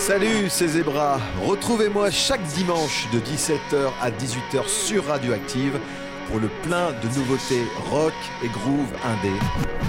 Salut, c'est Zebra. Retrouvez-moi chaque dimanche de 17h à 18h sur Radioactive pour le plein de nouveautés rock et groove indé.